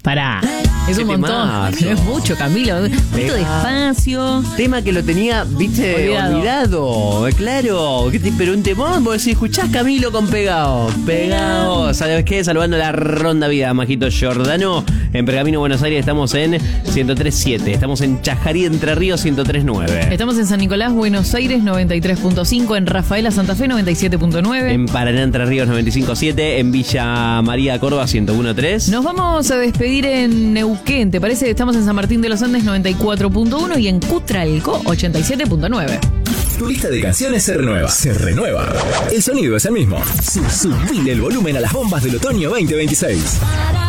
Pará. Es un montón. Temazo. Es mucho, Camilo. Un poquito despacio. Tema que lo tenía, viste, olvidado. Claro. Pero un temón, vos decís, escuchás Camilo con Pegado. Pegado. ¿Sabes qué? Salvando la ronda vida, Majito Giordano. En Pergamino, Buenos Aires, estamos en 103.7. Estamos en Chajarí, Entre Ríos, 103.9. Estamos en San Nicolás, Buenos Aires, 93.5. En Rafaela, Santa Fe, 97.9. En Paraná, Entre Ríos, 95.7. En Villa María, Córdoba, 101.3. Nos vamos a despedir en Neuquén, ¿te parece? Estamos en San Martín de los Andes, 94.1 y en Cutralcó, 87.9. Tu lista de canciones se renueva. Se renueva. El sonido es el mismo. Subile el volumen a las bombas del otoño 2026.